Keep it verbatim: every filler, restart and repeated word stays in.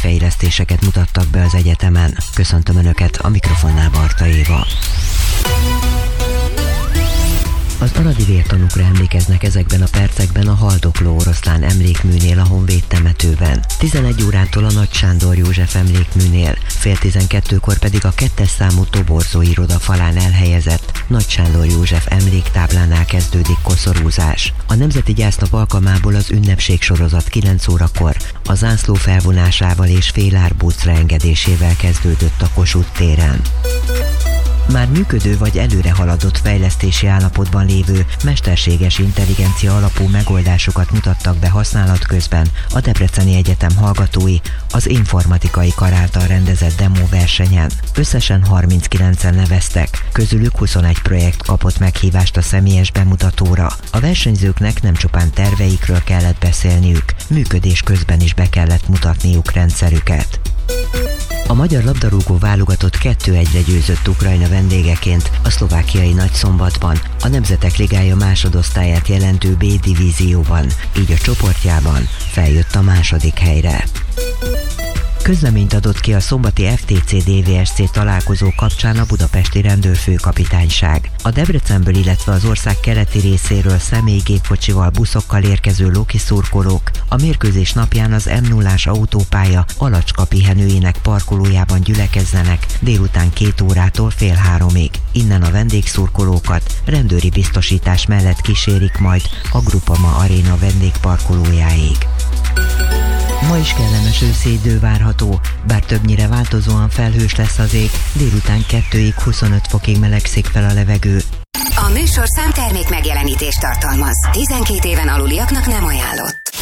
fejlesztéseket mutattak be az egyetemen. Köszöntöm Önöket, a mikrofonnál Barta Éva. Az aradi vértanúkra emlékeznek ezekben a percekben a haldokló oroszlán emlékműnél a Honvéd temetőben. tizenegy órától a Nagy Sándor József emlékműnél, fél tizenkettőkor pedig a kettes számú toborzó iroda falán elhelyezett Nagy Sándor József emléktáblánál kezdődik koszorúzás. A Nemzeti Gyásznap alkalmából az ünnepségsorozat kilenc órakor a zászló felvonásával és félárbúcra engedésével kezdődött a Kossuth téren. Már működő vagy előre haladott fejlesztési állapotban lévő mesterséges intelligencia alapú megoldásokat mutattak be használat közben a Debreceni Egyetem hallgatói az informatikai kar által rendezett demo versenyen. Összesen harminckilencen neveztek, közülük huszonegy projekt kapott meghívást a személyes bemutatóra. A versenyzőknek nem csupán terveikről kellett beszélniük, működés közben is be kellett mutatniuk rendszerüket. A magyar labdarúgó válogatott kettő egyre győzött Ukrajna vendégeként a szlovákiai Nagyszombatban, a Nemzetek Ligája másodosztályát jelentő B divízióban, így a csoportjában feljött a második helyre. Közleményt adott ki a szombati ef té cé dé vé es cé találkozó kapcsán a budapesti rendőrfőkapitányság. A Debrecenből, illetve az ország keleti részéről személygépkocsival, buszokkal érkező loki szurkolók a mérkőzés napján az em nullás autópálya Alacska pihenőjének parkolójában gyülekezzenek délután két órától fél háromig. Innen a vendégszurkolókat rendőri biztosítás mellett kísérik majd a Grupama Aréna vendégparkolójáig. Ma is kellemes őszi idő várható, bár többnyire változóan felhős lesz az ég, délután kettőig huszonöt fokig melegszik fel a levegő. A műsorszám termék megjelenítést tartalmaz. tizenkét éven aluliaknak nem ajánlott.